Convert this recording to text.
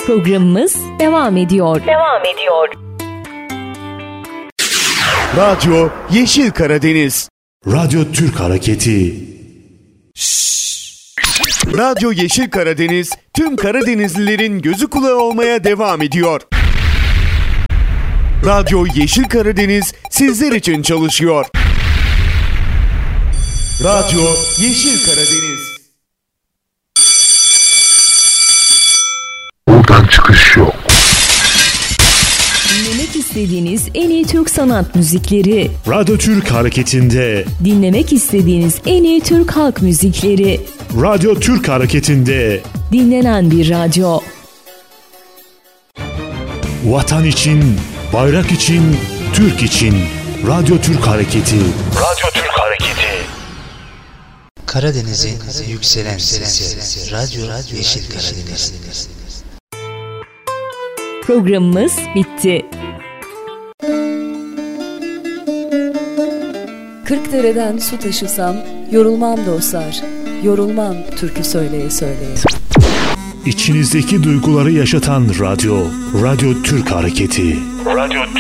Programımız devam ediyor. Radyo Yeşil Karadeniz. Radyo Türk Hareketi. Radyo Yeşil Karadeniz tüm Karadenizlilerin gözü kulağı olmaya devam ediyor. Radyo Yeşil Karadeniz sizler için çalışıyor. Radyo Yeşil Karadeniz. Buradan çıkış yok. Dinlemek istediğiniz en iyi Türk sanat müzikleri. Radyo Türk Hareketi'nde. Dinlemek istediğiniz en iyi Türk halk müzikleri. Radyo Türk Hareketi'nde. Dinlenen bir radyo. Vatan için, bayrak için, Türk için. Radyo Türk Hareketi. Radyo Türk Hareketi. Karadeniz'in yükselen sesi. Radyo Yeşil Karadeniz. Programımız bitti. Kırkdere'den su taşısam, yorulmam dostlar. Yorulmam türkü söyleye söyleye. İçinizdeki duyguları yaşatan radyo. Radyo Türk Hareketi. Radyo